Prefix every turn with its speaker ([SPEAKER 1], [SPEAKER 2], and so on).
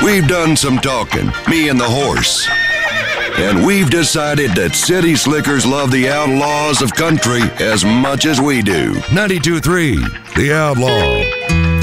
[SPEAKER 1] We've done some talking, me and the horse. And we've decided that city slickers love the outlaws of country as much as we do. 92.3, The Outlaw.